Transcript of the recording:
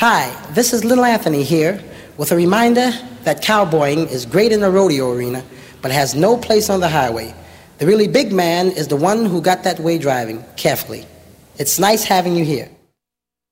Hi, this is Little Anthony here with a reminder that cowboying is great in the rodeo arena, but has no place on the highway. The really big man is the one who got that way driving carefully. It's nice having you here.